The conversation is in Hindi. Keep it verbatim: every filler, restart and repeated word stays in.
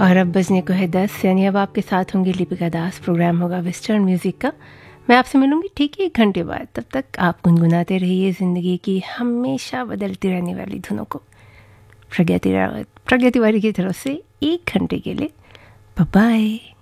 और अब बजने को है दस, यानी अब आपके साथ होंगी लिपिका दास। प्रोग्राम होगा वेस्टर्न म्यूज़िक का। मैं आपसे मिलूंगी ठीक एक घंटे बाद। तब तक आप गुनगुनाते रहिए ज़िंदगी की हमेशा बदलती रहने वाली धुनों को। प्रज्ञा तिवारी प्रज्ञा तिवारी की तरफ से एक घंटे के लिए बाय बाय।